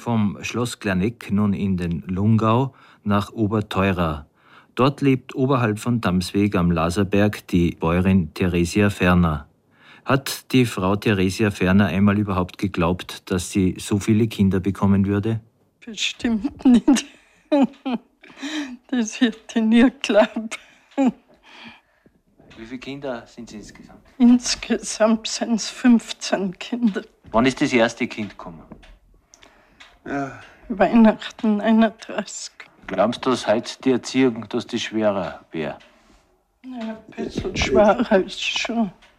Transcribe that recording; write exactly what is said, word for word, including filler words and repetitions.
Vom Schloss Glaneck nun in den Lungau nach Oberteurer. Dort lebt oberhalb von Damsweg am Laserberg die Bäuerin Theresia Ferner. Hat die Frau Theresia Ferner einmal überhaupt geglaubt, dass sie so viele Kinder bekommen würde? Bestimmt nicht. Das hätte ich nie geglaubt. Wie viele Kinder sind es insgesamt? Insgesamt sind es fünfzehn Kinder. Wann ist das erste Kind gekommen? Ja. Weihnachten einunddreißig. Glaubst du, dass heute die Erziehung, dass die schwerer wäre? Ja, ein bisschen schwerer ist schon.